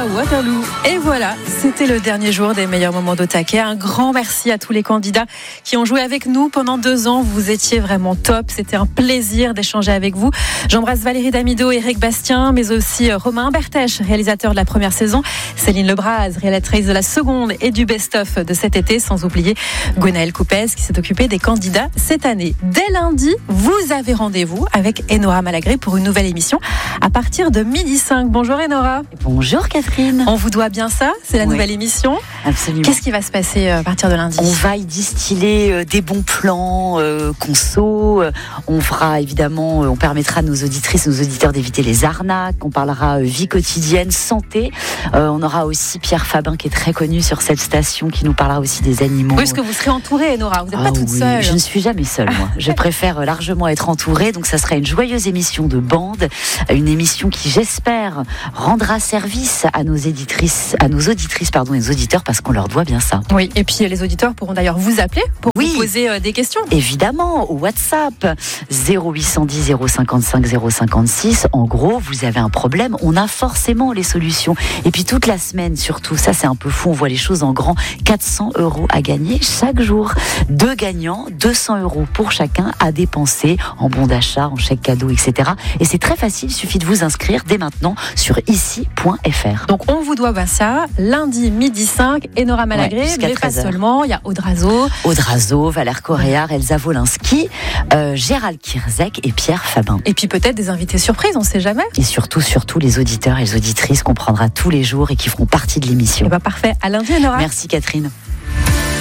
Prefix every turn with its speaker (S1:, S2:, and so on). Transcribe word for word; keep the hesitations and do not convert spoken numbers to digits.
S1: à Waterloo. Et voilà, c'était le dernier jour des meilleurs moments d'Au-Taquet. Un grand merci à tous les candidats qui ont joué avec nous pendant deux ans. Vous étiez vraiment top. C'était un plaisir d'échanger avec vous. J'embrasse Valérie Damido, Éric Bastien, mais aussi Romain Bertèche, réalisateur de la première saison, Céline Lebras, réalisatrice de la seconde et du best-of de cet été, sans oublier Gwenaëlle Coupez qui s'est occupée des candidats cette année. Dès lundi, vous avez rendez-vous avec Enora Malagré pour une nouvelle émission à partir de midi cinq. Bonjour Enora.
S2: Bonjour Catherine.
S1: On vous doit bien ça, c'est la
S2: oui,
S1: nouvelle émission.
S2: Absolument.
S1: Qu'est-ce qui va se passer à partir de lundi ?
S2: On va y distiller des bons plans euh, conso. On fera évidemment, on permettra à nos auditrices, nos auditeurs d'éviter les arnaques. On parlera vie quotidienne, santé. Euh, on aura aussi Pierre Fabin qui est très connu sur cette station, qui nous parlera aussi des animaux.
S1: Oui, parce que vous serez entourée, Enora. Vous n'êtes
S2: ah,
S1: pas toute
S2: oui.
S1: seule.
S2: Je ne suis jamais seule, moi. Je préfère largement être entourée. Donc, ça sera une joyeuse émission de bande, une émission qui, j'espère, rendra service à nos éditrices, à nos auditrices, pardon, et nos auditeurs, parce qu'on leur doit bien ça.
S1: Oui, et puis les auditeurs pourront d'ailleurs vous appeler pour
S2: oui,
S1: vous poser euh, des questions.
S2: Évidemment, au WhatsApp zéro huit cent dix zéro cinquante-cinq zéro cinquante-six. En gros, vous avez un problème, on a forcément les solutions. Et puis toute la semaine, surtout, ça c'est un peu fou, on voit les choses en grand. quatre cents euros à gagner chaque jour. Deux gagnants, deux cents euros pour chacun à dépenser en bons d'achat, en chèques cadeaux, et cetera. Et c'est très facile, il suffit de vous inscrire dès maintenant sur ici point f r.
S1: Donc on vous doit ça, lundi midi cinq, Enora Malagré,
S2: ouais,
S1: mais pas seulement, il y a Audrazo.
S2: Audrazo, Valère Correa, Elsa Wolinski, euh, Gérald Kirzek et Pierre Fabin.
S1: Et puis peut-être des invités surprises, on ne sait jamais.
S2: Et surtout, surtout les auditeurs et les auditrices qu'on prendra tous les jours et qui feront partie de l'émission.
S1: Et bah parfait, à lundi Enora.
S2: Merci Catherine.